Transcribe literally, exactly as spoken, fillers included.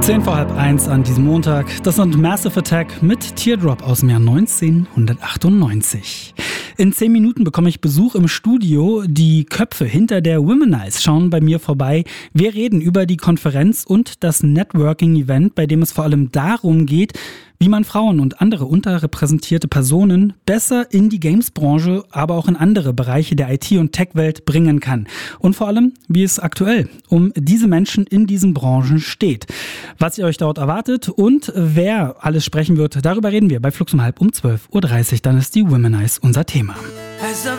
zehn vor halb eins an diesem Montag. Das sind Massive Attack mit Teardrop aus dem Jahr neunzehnhundertachtundneunzig. In zehn Minuten bekomme ich Besuch im Studio. Die Köpfe hinter der Womanize schauen bei mir vorbei. Wir reden über die Konferenz und das Networking-Event, bei dem es vor allem darum geht, wie man Frauen und andere unterrepräsentierte Personen besser in die Games-Branche, aber auch in andere Bereiche der I T- und Tech-Welt bringen kann. Und vor allem, wie es aktuell um diese Menschen in diesen Branchen steht. Was ihr euch dort erwartet und wer alles sprechen wird, darüber reden wir bei Flux um halb um zwölf Uhr dreißig. Dann ist die Womanize unser Thema. As I